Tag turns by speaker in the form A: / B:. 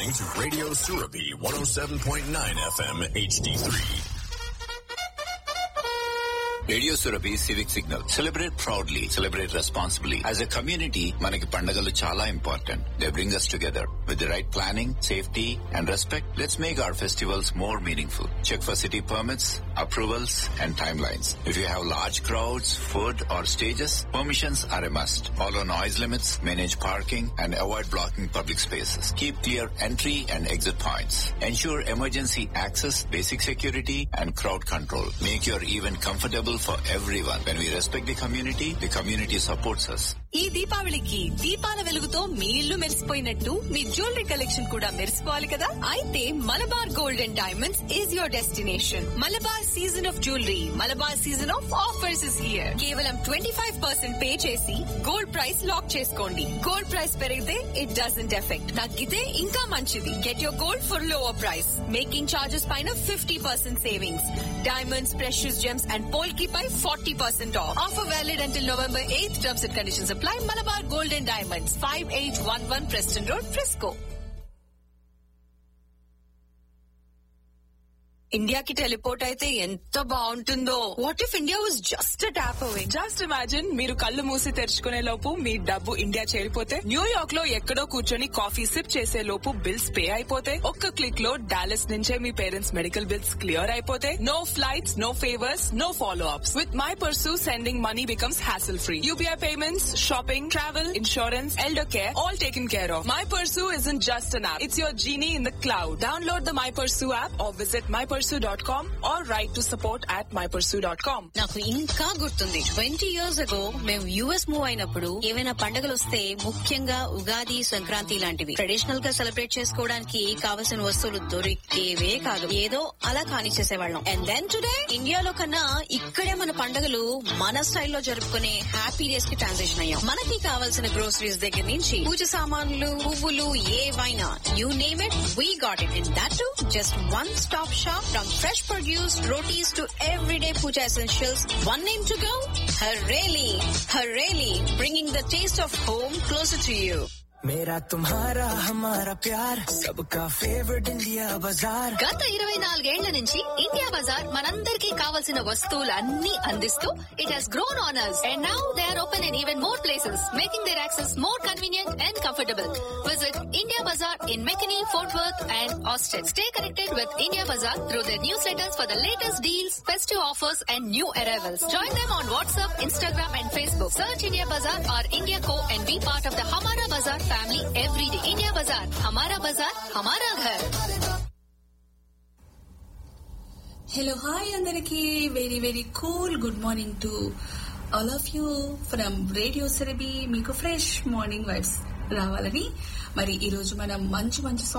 A: listening to Radio Surabhi 107.9 FM HD3.
B: Radio Surabhi civic signal. Celebrate proudly, celebrate responsibly. As a community మనకి పండుగలు చాలా important. They bring us together. With the right planning, safety and respect, let's make our festivals more meaningful. Check for city permits, approvals and timelines. If you have large crowds, food or stages, permissions are a must. Follow noise limits, manage parking and avoid blocking public spaces. Keep clear entry and exit points. Ensure emergency access, basic security and crowd control. Make your event comfortable for everyone. When we respect the community supports us.
C: ఈ దీపావళికి దీపాల వెలుగుతో మీ ఇల్లు మెరిసిపోయినట్టు మీ jewellery collection కూడా మెరిసిపోవాలి కదా. అయితే Malabar gold and diamonds is your destination. Malabar season of jewellery, Malabar season of offers is here. కేవలం 25% pay చేసి గోల్డ్ ప్రైస్ లాక్ చేసుకోండి. గోల్డ్ ప్రైస్ పెరిగితే ఇట్ డజంట్ ఎఫెక్ట్, తగ్గితే ఇంకా మంచిది. Get your gold for lower price. Making charges పైన 50% savings. Diamonds, precious Gems and పోల్కి pi 40% of. Offer valid until November 8th. Terms and conditions apply. Malabar Gold and Diamonds, 5811 Preston Road, Frisco. ఇండియాకి teleport అయితే ఎంత బాగుంటుందో. What if India was just a tap away?
D: Just imagine, మీరు కళ్ళు మూసి తెరుచుకునే లోపు మీ డబ్బు India చేరిపోతే, New York లో ఎక్కడో కూర్చొని కాఫీ సిప్ చేసే లోపు బిల్స్ పే అయిపోతే, ఒక్క క్లిక్ లో డాలస్ నుంచే మీ పేరెంట్స్ మెడికల్ బిల్స్ క్లియర్ అయిపోతే, no flights, no favours, no follow ups. With my pursue, sending money becomes hassle free. UPI payments, shopping, travel, insurance, elder care, all taken care of. My Pursue isn't just an app. It's your genie in the cloud. Download the My Pursue app or visit mypursue.com or write to support@mypursue.com.
C: నాకు ఇంకా గుర్తుంది, 20 years ago మేము US move అయినప్పుడు ఏమైనా పండుగలు వస్తే, ముఖ్యంగా ఉగాది, సంక్రాంతి లాంటివి ట్రెడిషనల్ గా సెలబ్రేట్ చేసుకోవడానికి కావలసిన వస్తువులు దొరికేవే కాదు. ఏదో అలా కానిచ్చేసేవాళ్ళం. అండ్ దెన్ టుడే ఇండియాలో కన్నా ఇక్కడే మన పండుగలు మన స్టైల్లో జరుపుకునే హ్యాపీ డేస్ కి ట్రాన్సిషన్ అయ్యాం. మనకి కావాల్సిన గ్రోసరీస్ దగ్గర నుంచి పూజ సామాన్లు, పువ్వులు, ఏవైనా you name it, we got it. And that to just one stop shop. From fresh produce, rotis to everyday puja essentials, one name to go? Hareli. Hareli, bringing the taste of home closer to you.
E: मेरा तुम्हारा हमारा प्यार सबका favourite India बाजार.
C: గత 24 ఏళ్ల నుంచి India Bazaar మనందరికీ కావాల్సిన వస్తువులన్నీ అందిస్తూ it has grown on us. And now they are open in even more places, making their access more convenient and comfortable. Visit India Bazaar in McKinney, Fort Worth and Austin. Stay connected with India Bazaar through their newsletters for the latest deals, festive offers and new arrivals. Join them on WhatsApp, Instagram and Facebook. Search India Bazaar or India Co and be part of the Hamara Bazaar family every day. India Bazaar, Hamara Bazaar, Hamara Ghar.
F: Hello, hi andariki. Very very cool good morning to all of you from Radio Surabhi. Meeku fresh morning vibes రావాలని మరి ఈ రోజు మనం మంచి